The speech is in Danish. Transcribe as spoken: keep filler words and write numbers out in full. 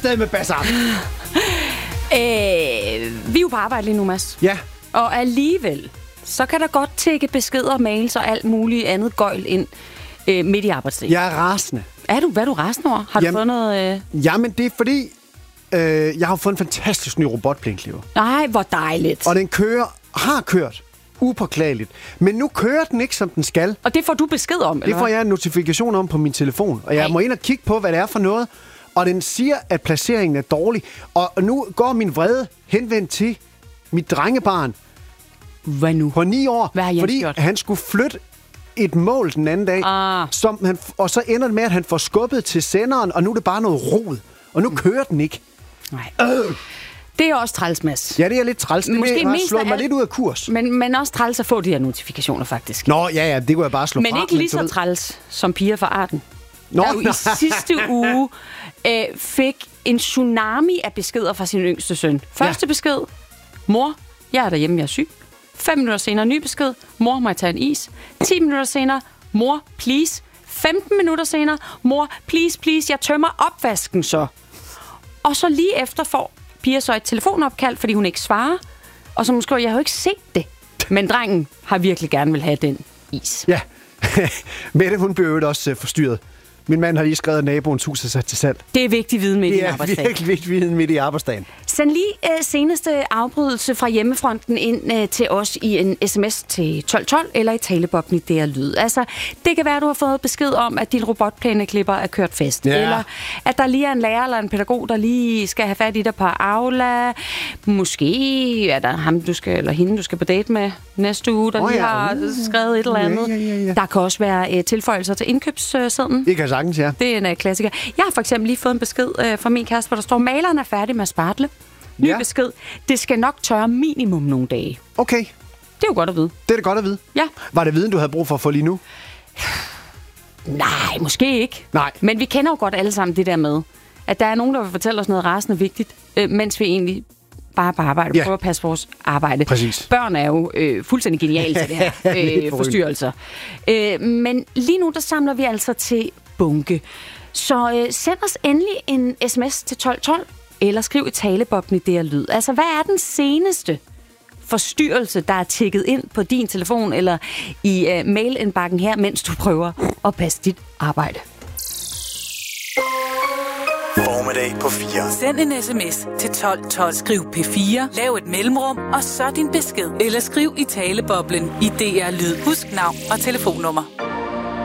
afsted med Bassam. Øh, vi er jo på arbejde lige nu, Mads. Ja. Og alligevel, så kan der godt tække beskeder, mails og alt muligt andet gøjl ind øh, midt i arbejdstiden. Jeg er rasende. Er du, hvad er du rasende over? Har Jamen, du fået noget... Øh... Jamen, det er fordi, øh, jeg har fået en fantastisk ny robotplæneklipper. Nej, hvor dejligt. Og den kører, har kørt upåklageligt. Men nu kører den ikke, som den skal. Og det får du besked om, eller Det får jeg en notifikation om på min telefon. Og jeg Ej. må ind og kigge på, hvad det er for noget. Og den siger, at placeringen er dårlig. Og nu går min vrede henvendt til mit drengebarn hvad nu? på ni år. Hvad har Jens fordi gjort? han skulle flytte et mål den anden dag. Ah. Som han, og så ender det med, at han får skubbet til senderen, og nu er det bare noget rod. Og nu mm. kører den ikke. Nej. Øh. Det er også træls, Mads. Ja, det er lidt træls. Det Måske har mest slået af mig alt- lidt ud af kurs. Men, men også træls at få de her notifikationer, faktisk. Nå, ja, ja, det kunne jeg bare slå Men fra. ikke lige du så ved- træls som piger fra Arden. Nå, Der jo i nej. sidste uge øh, fik en tsunami af beskeder fra sin yngste søn. Første ja. besked. Mor, jeg er derhjemme, jeg er syg. Fem minutter senere, ny besked. Mor, må jeg tage en is? Ti minutter senere. Mor, please. femten minutter senere. Mor, please, please, jeg tømmer opvasken så. Og så lige efter får Pia så et telefonopkald, fordi hun ikke svarer. Og så måske, jeg har jo ikke set det. Men drengen har virkelig gerne vil have den is. Ja, Mette, hun blev jo også uh, forstyrret. Min mand har lige skrevet, at naboens hus er sat til salg. Det er vigtig viden midt i Det er arbejdsdagen. virkelig vigtig viden midt i arbejdsdagen. Send lige øh, seneste afbrydelse fra hjemmefronten ind øh, til os i en sms til tolv tolv eller i talebobben i D R Lyd. Altså, det kan være, at du har fået besked om, at din robotplæneklipper er kørt fast. Ja. Eller at der lige er en lærer eller en pædagog, der lige skal have fat i dig på Aula. Måske er der ham, du skal, eller hende, du skal på date med næste uge, der Oh, lige ja. har Uh. skrevet et eller andet. Ja, ja, ja, ja. Der kan også være øh, tilføjelser til indkøbssedlen. Det kan sagtens, ja. Det er en uh, klassiker. Jeg har for eksempel lige fået en besked uh, fra min kæreste, hvor der står, maleren er færdig med at spartle. Ny Ja. besked. Det skal nok tørre minimum nogle dage. Okay, Det er jo godt at vide. det er da godt at vide. Ja. Var det viden, du havde brug for at få lige nu? Nej, måske ikke. Nej. Men vi kender jo godt alle sammen det der med, at der er nogen, der vil fortælle os noget rasende vigtigt, øh, mens vi egentlig bare på arbejde, Ja. prøver at passe vores arbejde. Præcis. Børn er jo øh, fuldstændig geniale til det her Lidt øh, forrygende. forstyrrelser. Øh, men lige nu, der samler vi altså til bunke. Så øh, send os endelig en sms til tolv tolv, eller skriv i talebobben i D R Lyd. Altså, hvad er den seneste forstyrrelse, der er tikket ind på din telefon eller i øh, mailindbakken her, mens du prøver at passe dit arbejde? Formiddag på fire. Send en sms til tolv tolv. Skriv P fire, lav et mellemrum, og så din besked. Eller skriv i taleboblen i D R Lyd. Husk navn og telefonnummer.